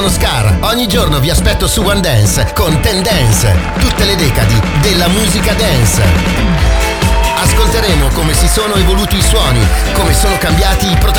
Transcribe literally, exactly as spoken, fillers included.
Stefano Scar. Ogni giorno vi aspetto su One Dance con Ten Dance, tutte le decadi della musica dance. Ascolteremo come si sono evoluti i suoni, come sono cambiati i protagonisti